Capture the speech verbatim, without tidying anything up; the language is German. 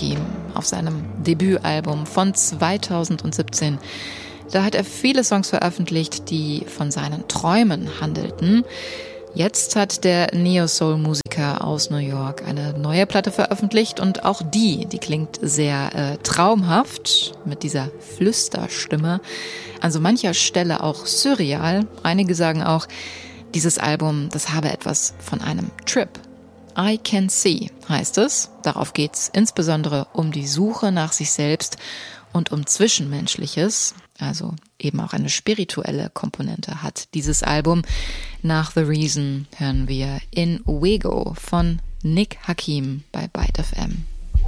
Hakim auf seinem Debütalbum von zweitausendsiebzehn. Da hat er viele Songs veröffentlicht, die von seinen Träumen handelten. Jetzt hat der Neo-Soul-Musiker aus New York eine neue Platte veröffentlicht und auch die, die klingt sehr äh, traumhaft mit dieser Flüsterstimme. An so mancher Stelle auch surreal. Einige sagen auch, dieses Album, das habe etwas von einem Trip. I Can See heißt es. Darauf geht's insbesondere um die Suche nach sich selbst und um Zwischenmenschliches. Also eben auch eine spirituelle Komponente hat dieses Album. Nach The Reason hören wir In Wego von Nick Hakim bei Byte F M.